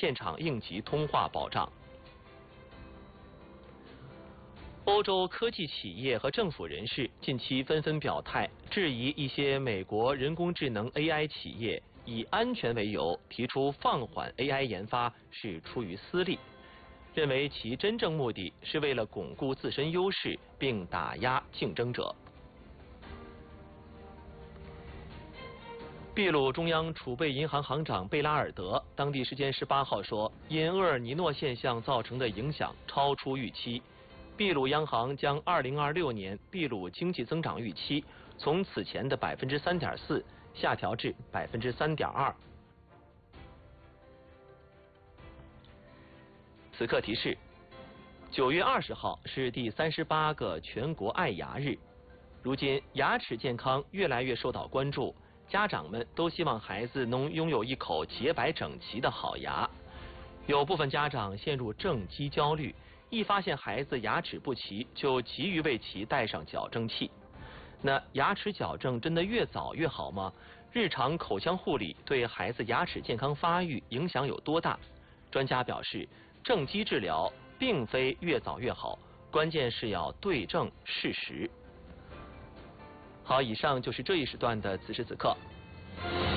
现场应急通话保障。欧洲科技企业和政府人士近期纷纷表态，质疑一些美国人工智能 AI 企业以安全为由提出放缓 AI 研发是出于私利，认为其真正目的是为了巩固自身优势并打压竞争者。秘鲁中央储备银行行长贝拉尔德当地时间18号说，因厄尔尼诺现象造成的影响超出预期。秘鲁央行将2026年秘鲁经济增长预期从此前的3.4%下调至3.2%。此刻提示：9月20号是第38个全国爱牙日。如今牙齿健康越来越受到关注，家长们都希望孩子能拥有一口洁白整齐的好牙。有部分家长陷入正畸焦虑，一发现孩子牙齿不齐，就急于为其戴上矫正器。那牙齿矫正真的越早越好吗？日常口腔护理对孩子牙齿健康发育影响有多大？专家表示，正畸治疗并非越早越好，关键是要对症适时。好，以上就是这一时段的此时此刻。